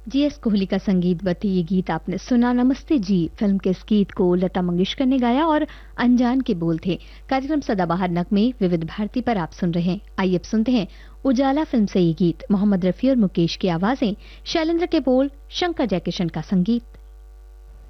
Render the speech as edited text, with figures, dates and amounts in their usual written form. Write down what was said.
GS Kohli का संगीतबद्ध ये गीत आपने सुना। नमस्ते जी फिल्म के इस गीत को लता मंगेशकर ने गाया और अनजान के बोल थे। कार्यक्रम सदाबहार नगमे विविध भारती पर आप सुन रहे हैं। आइए अब सुनते हैं उजाला फिल्म से ये गीत। मोहम्मद रफी और मुकेश की आवाजें, शैलेंद्र के बोल, शंकर जयकिशन का संगीत।